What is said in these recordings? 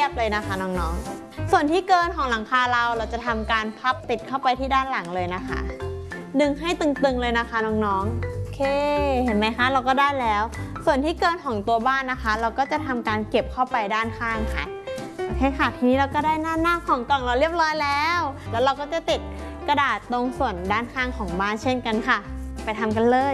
รียบๆเลยนะคะน้องๆส่วนที่เกินของหลังคาเราจะทำการพับติดเข้าไปที่ด้านหลังเลยนะคะดึงให้ตึงๆเลยนะคะน้องๆโอเคเห็นไหมคะเราก็ได้แล้วส่วนที่เกินของตัวบ้านนะคะเราก็จะทำการเก็บเข้าไปด้านข้างค่ะโอเคค่ะทีนี้เราก็ได้หน้าของกล่องเราเรียบร้อยแล้วเราก็จะติดกระดาษตรงส่วนด้านข้างของบ้านเช่นกันค่ะไปทำกันเลย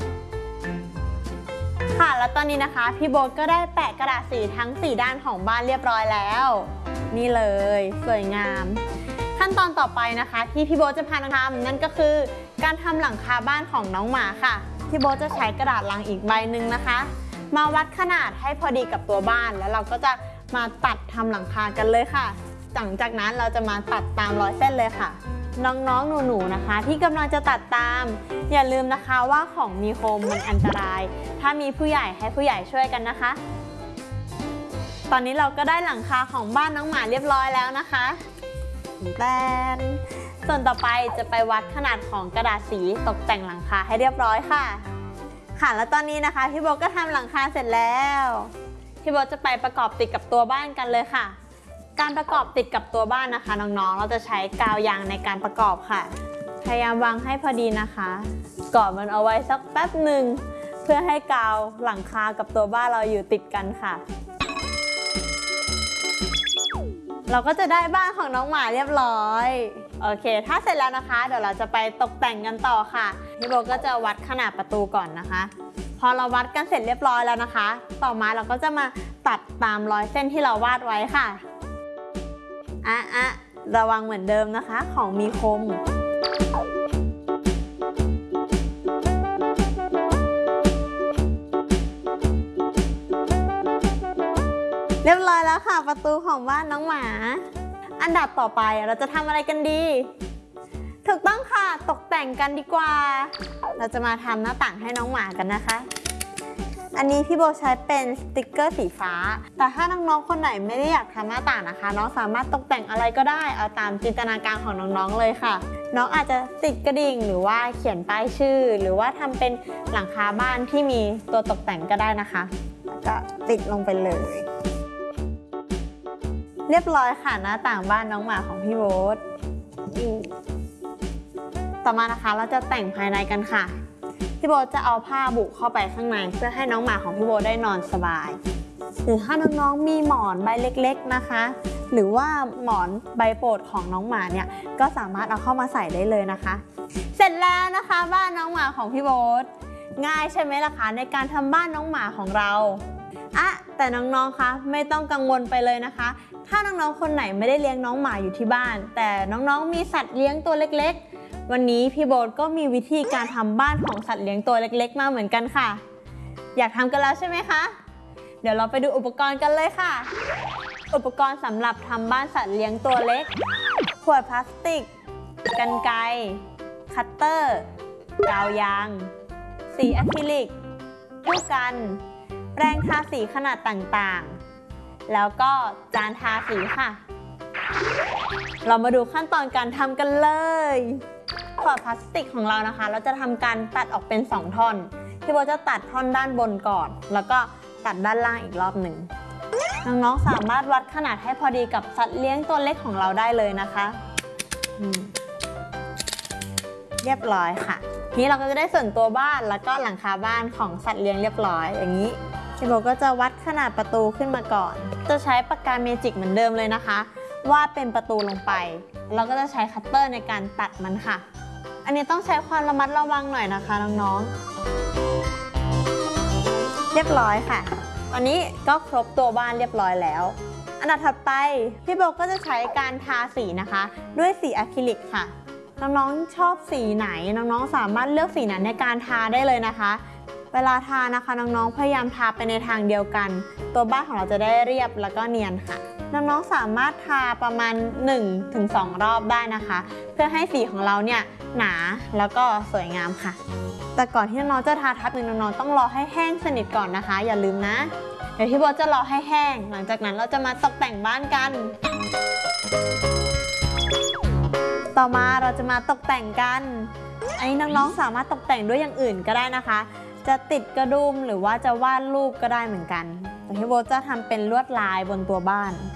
ค่ะแล้วตอนนี้นะคะพี่โบ๊ทก็ได้แปะกระดาษสีทั้ง4ด้านของบ้านเรียบร้อยแล้วนี่เลยสวยงามขั้นตอนต่อไปนะคะที่พี่โบ๊ทจะพาทำนั่นก็คือการทำหลังคาบ้านของน้องหมาค่ะพี่โบ๊ทจะใช้กระดาษลังอีกใบหนึ่งนะคะมาวัดขนาดให้พอดีกับตัวบ้านแล้วเราก็จะมาตัดทำหลังคากันเลยค่ะหลังจากนั้นเราจะมาตัดตามรอยเส้นเลยค่ะน้องๆหนูๆนะคะที่กำลังจะตัดตามอย่าลืมนะคะว่าของมีคมมันอันตรายถ้ามีผู้ใหญ่ให้ผู้ใหญ่ช่วยกันนะคะตอนนี้เราก็ได้หลังคาของบ้านน้องหมาเรียบร้อยแล้วนะคะส่วนต่อไปจะไปวัดขนาดของกระดาษสีตกแต่งหลังคาให้เรียบร้อยค่ะแล้วตอนนี้นะคะพี่โบก็ทำหลังคาเสร็จแล้วพี่โบจะไปประกอบติดกับตัวบ้านกันเลยค่ะการประกอบติดกับตัวบ้านนะคะน้องๆเราจะใช้กาวยางในการประกอบค่ะพยายามวางให้พอดีนะคะกอดมันเอาไว้สักแป๊บหนึ่งเพื่อให้กาวหลังคากับตัวบ้านเราอยู่ติดกันค่ะเราก็จะได้บ้านของน้องหมาเรียบร้อยโอเคถ้าเสร็จแล้วนะคะเดี๋ยวเราจะไปตกแต่งกันต่อค่ะพี่โบก็จะวัดขนาดประตูก่อนนะคะพอเราวัดกันเสร็จเรียบร้อยแล้วนะคะต่อมาเราก็จะมาตัดตามรอยเส้นที่เราวาดไว้ค่ะระวังเหมือนเดิมนะคะของมีคมเรียบร้อยแล้วค่ะประตูของบ้านน้องหมาอันดับต่อไปเราจะทำอะไรกันดีถูกต้องค่ะตกแต่งกันดีกว่าเราจะมาทำหน้าต่างให้น้องหมากันนะคะอันนี้พี่โบใช้เป็นสติกเกอร์สีฟ้าแต่ถ้าน้องๆคนไหนไม่ได้อยากทำหน้าต่างนะคะน้องสามารถตกแต่งอะไรก็ได้เอาตามจินตนาการของน้องๆเลยค่ะน้องอาจจะติดกระดิ่งหรือว่าเขียนป้ายชื่อหรือว่าทำเป็นหลังคาบ้านที่มีตัวตกแต่งก็ได้นะคะก็ติดลงไปเลยเรียบร้อยค่ะหน้าต่างบ้านน้องหมาของพี่โบ๊ทต่อมานะคะเราจะแต่งภายในกันค่ะพี่โบ๊ทจะเอาผ้าบุเข้าไปข้างในเพื่อให้น้องหมาของพี่โบ๊ทได้นอนสบายหรือถ้าน้องๆมีหมอนใบเล็กๆนะคะหรือว่าหมอนใบโปรดของน้องหมาเนี่ยก็สามารถเอาเข้ามาใส่ได้เลยนะคะเสร็จแล้วนะคะบ้านน้องหมาของพี่โบ๊ทง่ายใช่ไหมล่ะคะในการทำบ้านน้องหมาของเราแต่น้องๆคะไม่ต้องกังวลไปเลยนะคะถ้าน้องๆคนไหนไม่ได้เลี้ยงน้องหมาอยู่ที่บ้านแต่น้องๆมีสัตว์เลี้ยงตัวเล็กๆวันนี้พี่โบ๊ทก็มีวิธีการทำบ้านของสัตว์เลี้ยงตัวเล็กๆมาเหมือนกันค่ะอยากทำกันแล้วใช่ไหมคะเดี๋ยวเราไปดูอุปกรณ์กันเลยค่ะอุปกรณ์สำหรับทำบ้านสัตว์เลี้ยงตัวเล็กขวดพลาสติกกรรไกรคัตเตอร์กาวยางสีอะคริลิกคู่กันแปรงทาสีขนาดต่างๆแล้วก็จานทาสีค่ะเรามาดูขั้นตอนการทำกันเลยขวดพลาสติกของเรานะคะเราจะทำการตัดออกเป็น2ท่อนพี่โบจะตัดท่อนด้านบนก่อนแล้วก็ตัดด้านล่างอีกรอบหนึ่งน้องๆสามารถวัดขนาดให้พอดีกับสัตว์เลี้ยงตัวเล็กของเราได้เลยนะคะเรียบร้อยค่ะนี้เราก็จะได้ส่วนตัวบ้านแล้วก็หลังคาบ้านของสัตว์เลี้ยงเรียบร้อยอย่างนี้พี่โบก็จะวัดขนาดประตูขึ้นมาก่อนจะใช้ปากกาเมจิกเหมือนเดิมเลยนะคะวาดเป็นประตูลงไปเราก็จะใช้คัตเตอร์ในการตัดมันค่ะอันนี้ต้องใช้ความระมัดระวังหน่อยนะคะน้องๆเรียบร้อยค่ะตอนนี้ก็ครบตัวบ้านเรียบร้อยแล้วอันดับถัดไปพี่โบก็จะใช้การทาสีนะคะด้วยสีอะคริลิกค่ะน้องๆชอบสีไหนน้องๆสามารถเลือกสีนั้นในการทาได้เลยนะคะเวลาทานะคะน้องๆพยายามทาไปในทางเดียวกันตัวบ้านของเราจะได้เรียบแล้วก็เนียนค่ะน้องๆสามารถทาประมาณ 1-2 รอบได้นะคะเพื่อให้สีของเราเนี่ยหนาแล้วก็สวยงามค่ะแต่ก่อนที่น้องๆจะทาทับน้องๆต้องรอให้แห้งสนิทก่อนนะคะอย่าลืมนะเดี๋ยวพี่โบจะรอให้แห้งหลังจากนั้นเราจะมาตกแต่งบ้านกันต่อมาเราจะมาตกแต่งกันอันนี้น้องๆสามารถตกแต่งด้วยอย่างอื่นก็ได้นะคะจะติดกระดุมหรือว่าจะวาดรูปก็ได้เหมือนกันแต่พี่โบจะทำเป็นลวดลายบนตัวบ้าน